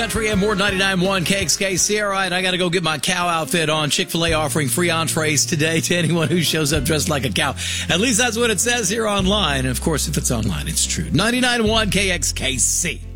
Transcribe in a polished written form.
Country and more 99.1 KXKC. All right, I got to go get my cow outfit on. Chick-fil-A offering free entrees today to anyone who shows up dressed like a cow. At least that's what it says here online. And of course, if it's online, it's true. 99.1 KXKC.